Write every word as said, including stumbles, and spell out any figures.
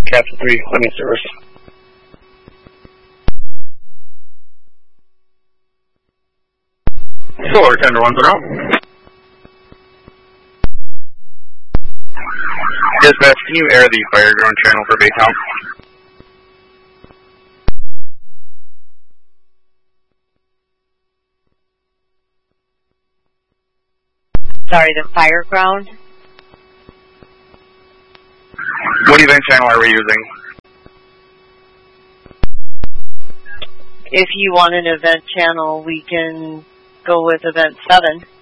Captain three, landing service. Solar Tender one zero. Dispatch, can you air the fire ground channel for Baytown? Sorry, the fire ground? What event channel are we using? If you want an event channel, we can go with event seven.